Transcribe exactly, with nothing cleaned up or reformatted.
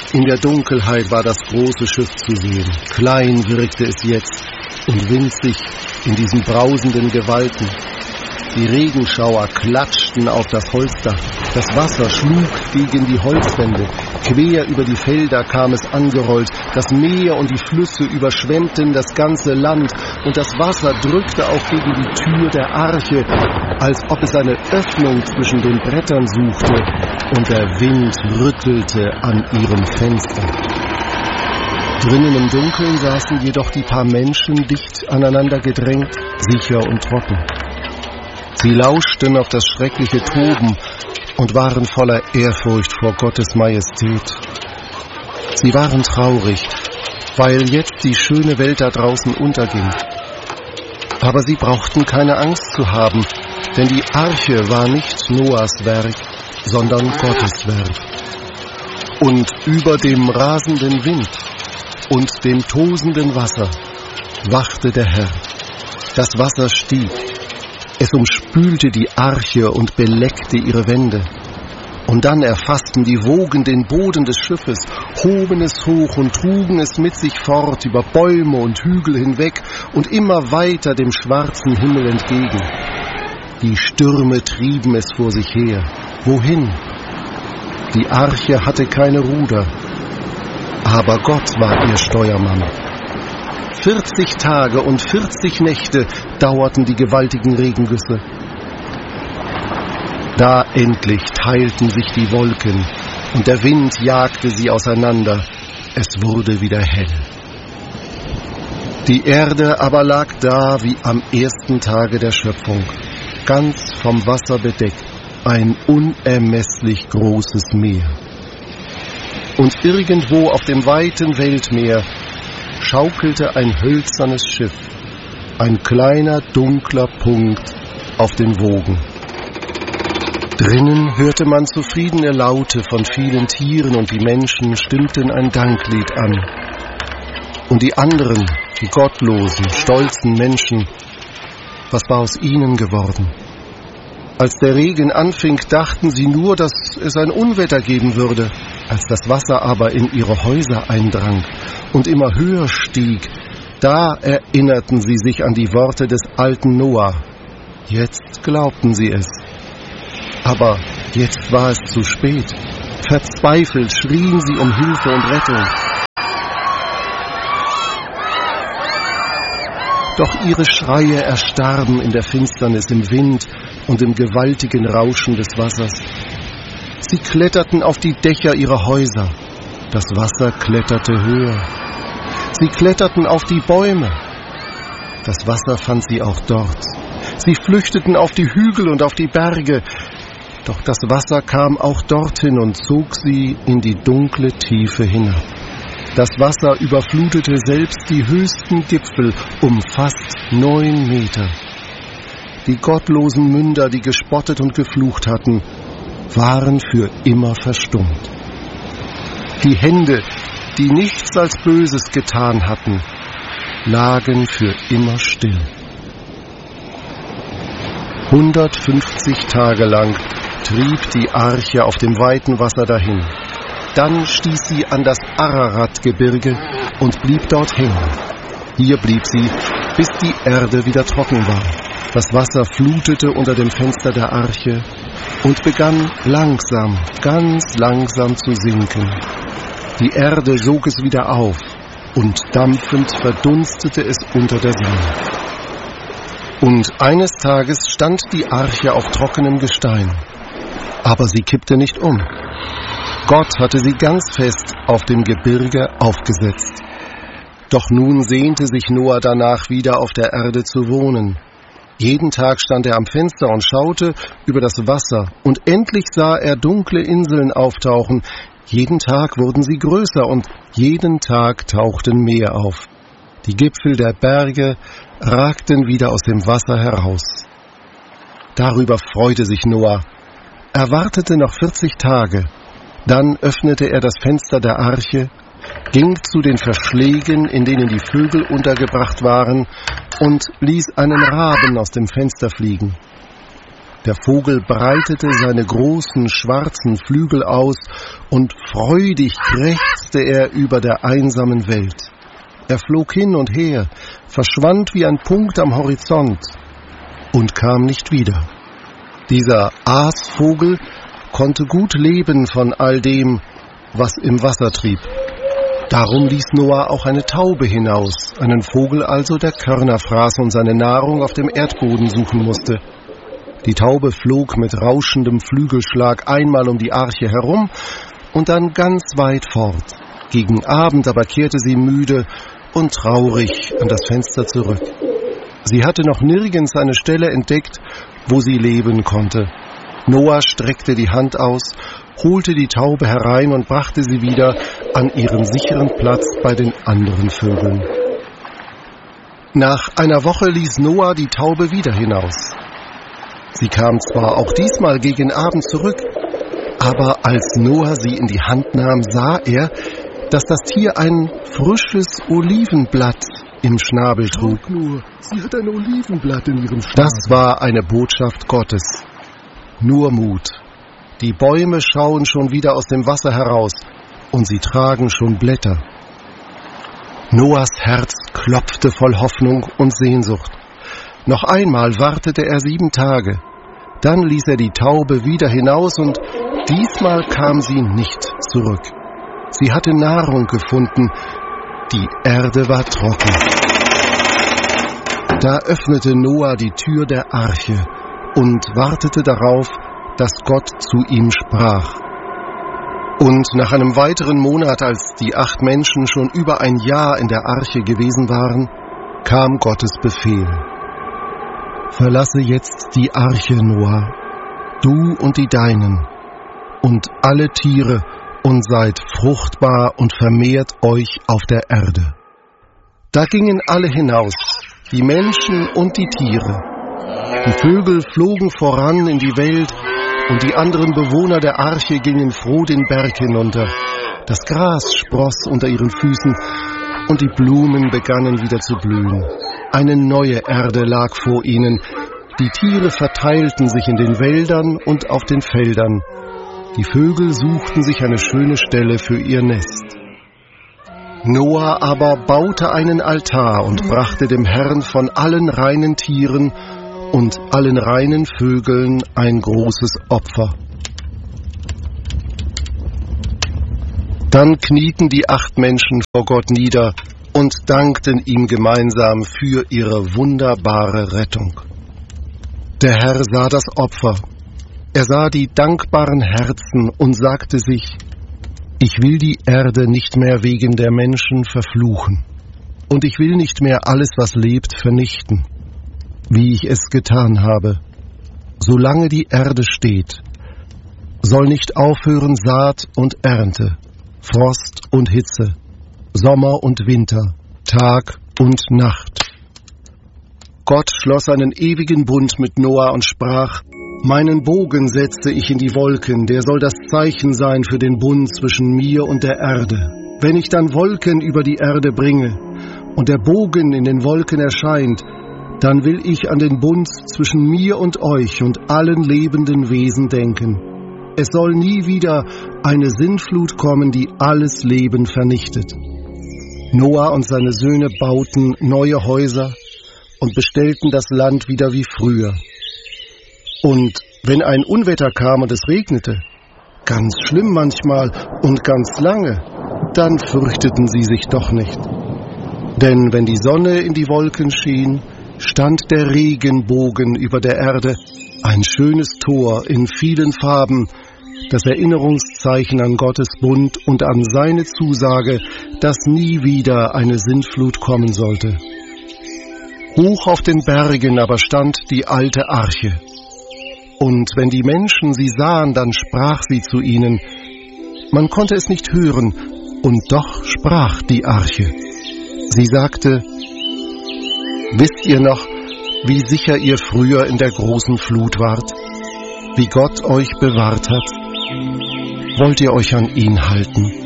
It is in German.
In der Dunkelheit war das große Schiff zu sehen. Klein wirkte es jetzt und winzig in diesen brausenden Gewalten. Die Regenschauer klatschten auf das Holzdach. Das Wasser schlug gegen die Holzwände. Quer über die Felder kam es angerollt. Das Meer und die Flüsse überschwemmten das ganze Land. Und das Wasser drückte auch gegen die Tür der Arche, als ob es eine Öffnung zwischen den Brettern suchte. Und der Wind rüttelte an ihrem Fenster. Drinnen im Dunkeln saßen jedoch die paar Menschen dicht aneinander gedrängt, sicher und trocken. Sie lauschten auf das schreckliche Toben und waren voller Ehrfurcht vor Gottes Majestät. Sie waren traurig, weil jetzt die schöne Welt da draußen unterging. Aber sie brauchten keine Angst zu haben, denn die Arche war nicht Noahs Werk, sondern Gottes Werk. Und über dem rasenden Wind und dem tosenden Wasser wachte der Herr. Das Wasser stieg. Es umspülte die Arche und beleckte ihre Wände. Und dann erfassten die Wogen den Boden des Schiffes, hoben es hoch und trugen es mit sich fort über Bäume und Hügel hinweg und immer weiter dem schwarzen Himmel entgegen. Die Stürme trieben es vor sich her. Wohin? Die Arche hatte keine Ruder, aber Gott war ihr Steuermann. Vierzig Tage und vierzig Nächte dauerten die gewaltigen Regengüsse. Da endlich teilten sich die Wolken und der Wind jagte sie auseinander. Es wurde wieder hell. Die Erde aber lag da wie am ersten Tage der Schöpfung, ganz vom Wasser bedeckt, ein unermesslich großes Meer. Und irgendwo auf dem weiten Weltmeer schaukelte ein hölzernes Schiff, ein kleiner, dunkler Punkt auf den Wogen. Drinnen hörte man zufriedene Laute von vielen Tieren und die Menschen stimmten ein Danklied an. Und die anderen, die gottlosen, stolzen Menschen, was war aus ihnen geworden? Als der Regen anfing, dachten sie nur, dass es ein Unwetter geben würde. Als das Wasser aber in ihre Häuser eindrang und immer höher stieg, da erinnerten sie sich an die Worte des alten Noah. Jetzt glaubten sie es. Aber jetzt war es zu spät. Verzweifelt schrien sie um Hilfe und Rettung. Doch ihre Schreie erstarben in der Finsternis, im Wind und im gewaltigen Rauschen des Wassers. Sie kletterten auf die Dächer ihrer Häuser. Das Wasser kletterte höher. Sie kletterten auf die Bäume. Das Wasser fand sie auch dort. Sie flüchteten auf die Hügel und auf die Berge. Doch das Wasser kam auch dorthin und zog sie in die dunkle Tiefe hinab. Das Wasser überflutete selbst die höchsten Gipfel um fast neun Meter. Die gottlosen Münder, die gespottet und geflucht hatten, waren für immer verstummt. Die Hände, die nichts als Böses getan hatten, lagen für immer still. hundertfünfzig Tage lang trieb die Arche auf dem weiten Wasser dahin. Dann stieß sie an das Ararat-Gebirge und blieb dort hängen. Hier blieb sie, bis die Erde wieder trocken war. Das Wasser flutete unter dem Fenster der Arche und begann langsam, ganz langsam zu sinken. Die Erde sog es wieder auf und dampfend verdunstete es unter der Sonne. Und eines Tages stand die Arche auf trockenem Gestein, aber sie kippte nicht um. Gott hatte sie ganz fest auf dem Gebirge aufgesetzt. Doch nun sehnte sich Noah danach, wieder auf der Erde zu wohnen. Jeden Tag stand er am Fenster und schaute über das Wasser, und endlich sah er dunkle Inseln auftauchen. Jeden Tag wurden sie größer und jeden Tag tauchten mehr auf. Die Gipfel der Berge ragten wieder aus dem Wasser heraus. Darüber freute sich Noah. Er wartete noch vierzig Tage. Dann öffnete er das Fenster der Arche, ging zu den Verschlägen, in denen die Vögel untergebracht waren, und ließ einen Raben aus dem Fenster fliegen. Der Vogel breitete seine großen schwarzen Flügel aus, und freudig krächzte er über der einsamen Welt. Er flog hin und her, verschwand wie ein Punkt am Horizont und kam nicht wieder. Dieser Aasvogel konnte gut leben von all dem, was im Wasser trieb. Darum ließ Noah auch eine Taube hinaus, einen Vogel also, der Körner fraß und seine Nahrung auf dem Erdboden suchen musste. Die Taube flog mit rauschendem Flügelschlag einmal um die Arche herum und dann ganz weit fort. Gegen Abend aber kehrte sie müde und traurig an das Fenster zurück. Sie hatte noch nirgends eine Stelle entdeckt, wo sie leben konnte. Noah streckte die Hand aus, holte die Taube herein und brachte sie wieder an ihren sicheren Platz bei den anderen Vögeln. Nach einer Woche ließ Noah die Taube wieder hinaus. Sie kam zwar auch diesmal gegen Abend zurück, aber als Noah sie in die Hand nahm, sah er, dass das Tier ein frisches Olivenblatt im Schnabel trug. Schaut nur, sie hat ein Olivenblatt in ihrem Schnabel. Das war eine Botschaft Gottes. Nur Mut. Die Bäume schauen schon wieder aus dem Wasser heraus und sie tragen schon Blätter. Noahs Herz klopfte voll Hoffnung und Sehnsucht. Noch einmal wartete er sieben Tage. Dann ließ er die Taube wieder hinaus und diesmal kam sie nicht zurück. Sie hatte Nahrung gefunden. Die Erde war trocken. Da öffnete Noah die Tür der Arche und wartete darauf, dass Gott zu ihm sprach. Und nach einem weiteren Monat, als die acht Menschen schon über ein Jahr in der Arche gewesen waren, kam Gottes Befehl. Verlasse jetzt die Arche, Noah, du und die Deinen, und alle Tiere, und seid fruchtbar und vermehrt euch auf der Erde. Da gingen alle hinaus, die Menschen und die Tiere. Die Vögel flogen voran in die Welt, und die anderen Bewohner der Arche gingen froh den Berg hinunter. Das Gras spross unter ihren Füßen, und die Blumen begannen wieder zu blühen. Eine neue Erde lag vor ihnen. Die Tiere verteilten sich in den Wäldern und auf den Feldern. Die Vögel suchten sich eine schöne Stelle für ihr Nest. Noah aber baute einen Altar und brachte dem Herrn von allen reinen Tieren und allen reinen Vögeln ein großes Opfer. Dann knieten die acht Menschen vor Gott nieder und dankten ihm gemeinsam für ihre wunderbare Rettung. Der Herr sah das Opfer. Er sah die dankbaren Herzen und sagte sich: Ich will die Erde nicht mehr wegen der Menschen verfluchen, und ich will nicht mehr alles, was lebt, vernichten, wie ich es getan habe. Solange die Erde steht, soll nicht aufhören Saat und Ernte, Frost und Hitze, Sommer und Winter, Tag und Nacht. Gott schloss einen ewigen Bund mit Noah und sprach: Meinen Bogen setze ich in die Wolken, der soll das Zeichen sein für den Bund zwischen mir und der Erde. Wenn ich dann Wolken über die Erde bringe und der Bogen in den Wolken erscheint, dann will ich an den Bund zwischen mir und euch und allen lebenden Wesen denken. Es soll nie wieder eine Sintflut kommen, die alles Leben vernichtet. Noah und seine Söhne bauten neue Häuser und bestellten das Land wieder wie früher. Und wenn ein Unwetter kam und es regnete, ganz schlimm manchmal und ganz lange, dann fürchteten sie sich doch nicht. Denn wenn die Sonne in die Wolken schien, stand der Regenbogen über der Erde, ein schönes Tor in vielen Farben, das Erinnerungszeichen an Gottes Bund und an seine Zusage, dass nie wieder eine Sintflut kommen sollte. Hoch auf den Bergen aber stand die alte Arche. Und wenn die Menschen sie sahen, dann sprach sie zu ihnen. Man konnte es nicht hören, und doch sprach die Arche. Sie sagte: Wisst ihr noch, wie sicher ihr früher in der großen Flut wart? Wie Gott euch bewahrt hat? Wollt ihr euch an ihn halten?